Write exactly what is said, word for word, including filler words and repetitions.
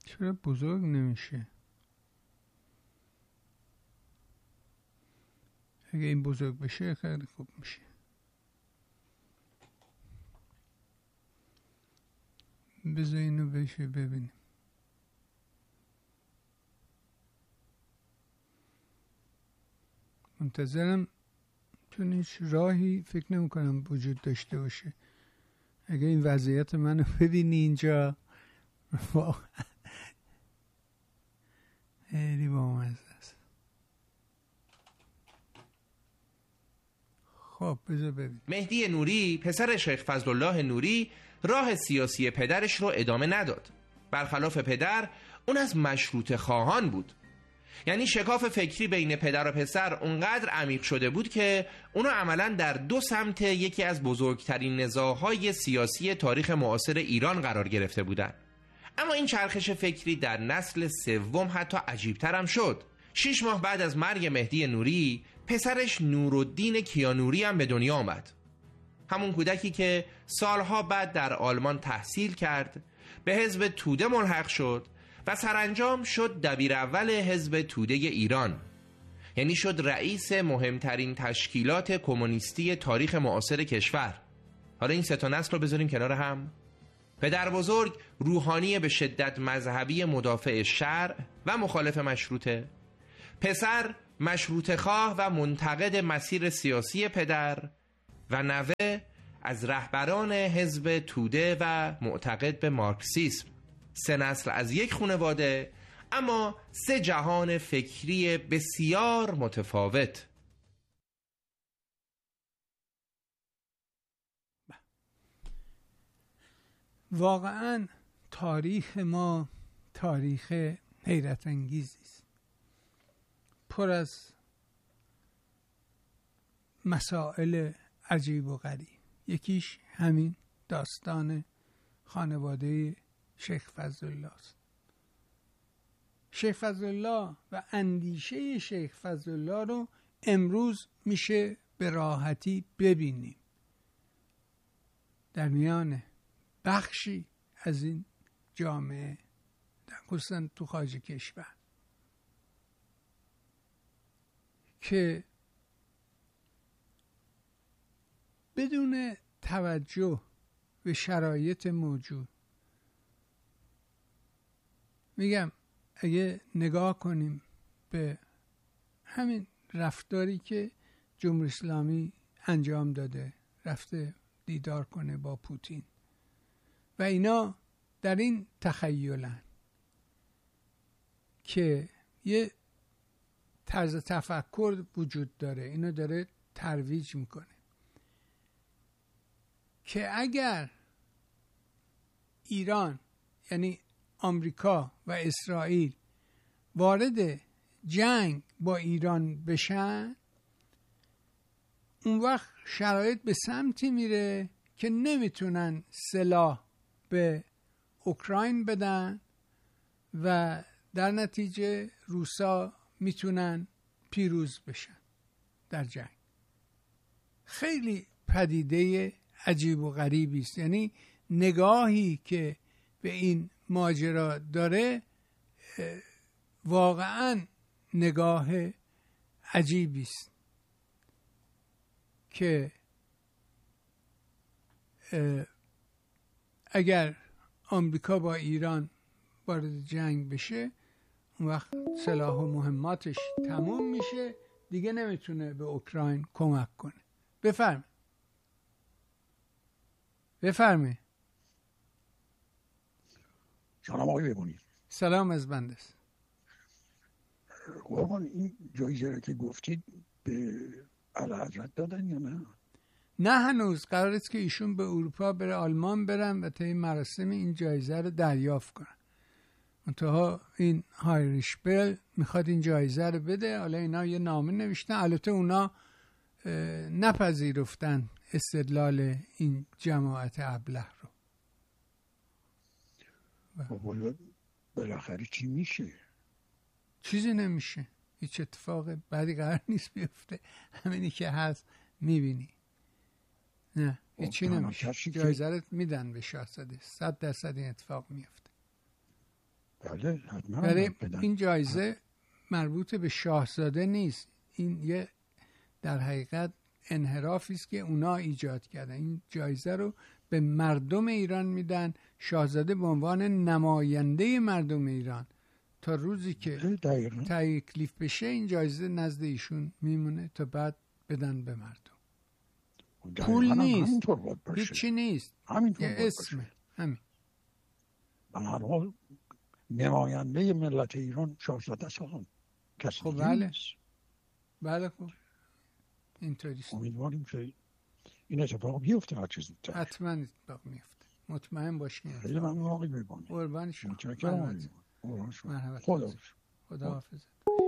چرا بزرگ نمیشه؟ اگه این بزرگ بشه خیلی خوب میشه. بذار اینو بشه ببینیم. منتظرم، چون هیچ راهی فکر نمی کنم وجود داشته باشه. اگه این وضعیت منو ببینی اینجا واقعا خیلی بامزه است. خب بذار ببین. مهدی نوری پسر شیخ فضلالله نوری راه سیاسی پدرش رو ادامه نداد. برخلاف پدر اون از مشروطه خواهان بود. یعنی شکاف فکری بین پدر و پسر اونقدر عمیق شده بود که اونو عملاً در دو سمت یکی از بزرگترین نزاع‌های سیاسی تاریخ معاصر ایران قرار گرفته بودند. اما این چرخش فکری در نسل سوم حتی عجیب‌تر هم شد. شش ماه بعد از مرگ مهدی نوری، پسرش نورالدین کیانوری هم به دنیا آمد. همون کودکی که سالها بعد در آلمان تحصیل کرد، به حزب توده ملحق شد و سرانجام شد دبیر اول حزب توده ایران. یعنی شد رئیس مهمترین تشکیلات کمونیستی تاریخ معاصر کشور. حالا این سه تا نسل رو بذاریم کنار هم. پدر بزرگ روحانی به شدت مذهبی مدافع شرع و مخالف مشروطه، پسر مشروطه خواه و منتقد مسیر سیاسی پدر، و نوه از رهبران حزب توده و معتقد به مارکسیسم. سه نسل از یک خانواده، اما سه جهان فکری بسیار متفاوت. واقعا تاریخ ما تاریخ حیرت انگیزی است، پر از مسائل عجیب و غریب. یکیش همین داستان خانواده شیخ فضلالله است. شیخ فضلالله و اندیشه شیخ فضلالله رو امروز میشه به راحتی ببینیم در میان بخشی از این جامعه، خصوصا تو خارج کشور، که بدون توجه به شرایط موجود، میگم اگه نگاه کنیم به همین رفتاری که جمهوری اسلامی انجام داده، رفته دیدار کنه با پوتین و اینا، در این تخیلن که یه طرز تفکر وجود داره، اینو داره ترویج میکنه که اگر ایران، یعنی آمریکا و اسرائیل، وارد جنگ با ایران بشن، اون وقت شرایط به سمتی میره که نمیتونن سلاح به اوکراین بدن و در نتیجه روسا میتونن پیروز بشن در جنگ. خیلی پدیده عجیب و غریبی است. یعنی نگاهی که به این ماجرا داره واقعا نگاه عجیبی است که اگر آمریکا با ایران وارد جنگ بشه، اون وقت سلاح و مهماتش تموم میشه، دیگه نمیتونه به اوکراین کمک کنه. بفرمایید بفرمایید. سلام آقای ببونید. سلام از بنده است. قربان، این جایزه رو که گفتید به اعلیحضرت دادن یا نه؟ نه هنوز. قرار است که ایشون به اروپا بره، آلمان برن و تا این مراسم این جایزه رو دریافت کنن. منتها این هایریش بل میخواد این جایزه رو بده. حالا اینا یه نامه نوشتن، البته اونا نپذیرفتن استدلال این جماعت ابله رو. و بالاخره چی میشه؟ چیزی نمیشه، هیچ اتفاق بعدی قرار نیست بیفته. همینی که هست میبینی. نه هیچی نمیشه. جایزه رو میدن به شاهزاده، صد درصد این اتفاق میفته. بله حتما. ولی این جایزه مربوط به شاهزاده نیست، این یه در حقیقت انحرافی است که اونا ایجاد کردن. این جایزه رو به مردم ایران میدن، شاهزاده به عنوان نماینده مردم ایران تا روزی که تکلیف بشه این جایزه نزد ایشون میمونه تا بعد بدن به مردم. پول نیست، هیچی نیست، یه اسمه. همین. به هر حال نماینده ملت ایران شاهزاده سلام کسی خب بله نیست. بله خب اینطوری است. امیدواریم که این اتفاق بیفته هر چیز زودتر. حتما اتفاق میفته، مطمئن باشین. خیلی ممنون آقای میبانی. قربان شما. متشکرم. مرحبا. خدا خدا حافظ.